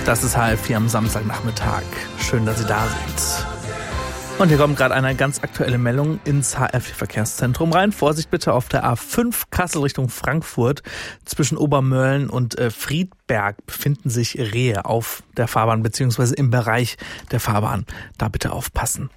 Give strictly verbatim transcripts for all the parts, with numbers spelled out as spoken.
Das ist H F vier am Samstagnachmittag. Schön, dass Sie da sind. Und hier kommt gerade eine ganz aktuelle Meldung ins H F vier Verkehrszentrum rein. Vorsicht bitte auf der A fünf Kassel Richtung Frankfurt. Zwischen Obermölln und äh, Friedberg befinden sich Rehe auf der Fahrbahn bzw. im Bereich der Fahrbahn. Da bitte aufpassen.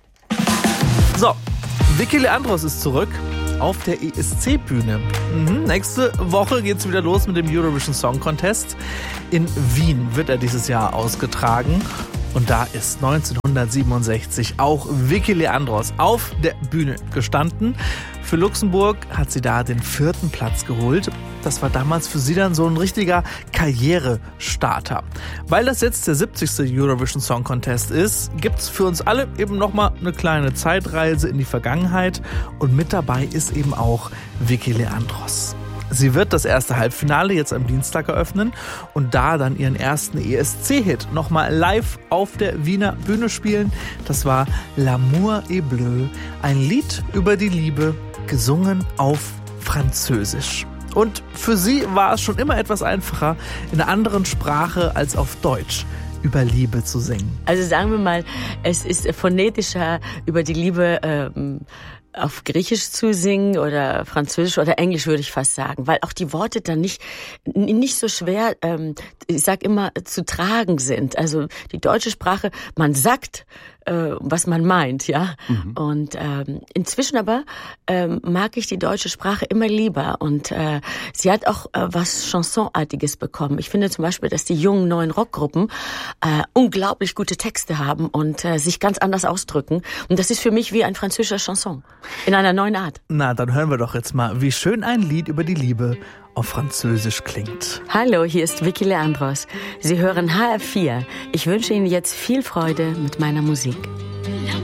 So, Vicky Leandros ist zurück auf der E S C-Bühne. Mhm. Nächste Woche geht's wieder los mit dem Eurovision Song Contest. In Wien wird er dieses Jahr ausgetragen. Und da ist neunzehnhundertsiebenundsechzig auch Vicky Leandros auf der Bühne gestanden. Für Luxemburg hat sie da den vierten Platz geholt. Das war damals für sie dann so ein richtiger Karrierestarter. Weil das jetzt der siebzigste Eurovision Song Contest ist, gibt's für uns alle eben nochmal eine kleine Zeitreise in die Vergangenheit. Und mit dabei ist eben auch Vicky Leandros. Sie wird das erste Halbfinale jetzt am Dienstag eröffnen und da dann ihren ersten E S C-Hit nochmal live auf der Wiener Bühne spielen. Das war L'amour est bleu, ein Lied über die Liebe, gesungen auf Französisch. Und für sie war es schon immer etwas einfacher, in einer anderen Sprache als auf Deutsch über Liebe zu singen. Also sagen wir mal, es ist phonetischer, über die Liebe ähm, auf Griechisch zu singen oder Französisch oder Englisch, würde ich fast sagen, weil auch die Worte dann nicht nicht so schwer, ähm, ich sag immer, zu tragen sind. Also die deutsche Sprache, man sagt, äh, was man meint, ja. Mhm. Und ähm, inzwischen aber ähm, mag ich die deutsche Sprache immer lieber und äh, sie hat auch äh, was Chansonartiges bekommen. Ich finde zum Beispiel, dass die jungen neuen Rockgruppen äh, unglaublich gute Texte haben und äh, sich ganz anders ausdrücken. Und das ist für mich wie ein französischer Chanson. In einer neuen Art. Na, dann hören wir doch jetzt mal, wie schön ein Lied über die Liebe auf Französisch klingt. Hallo, hier ist Vicky Leandros. Sie hören H F vier. Ich wünsche Ihnen jetzt viel Freude mit meiner Musik.